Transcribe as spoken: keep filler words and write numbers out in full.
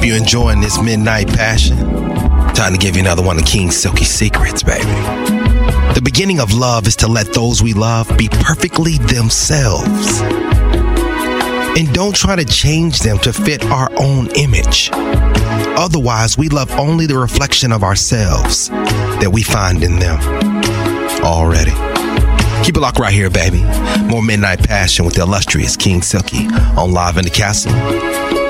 Hope you're enjoying this midnight passion. Time to give you another one of King Silky secrets, baby. The beginning of love is to let those we love be perfectly themselves. And don't try to change them to fit our own image. Otherwise, we love only the reflection of ourselves that we find in them already. Keep it locked right here, baby. More Midnight Passion with the illustrious King Silky on Live in the Castle.